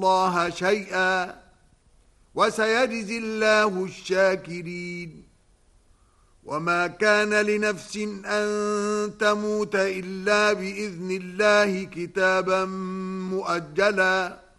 الله شيئا وسيجزي الله الشاكرين وما كان لنفس أن تموت إلا بإذن الله كتابا مؤجلا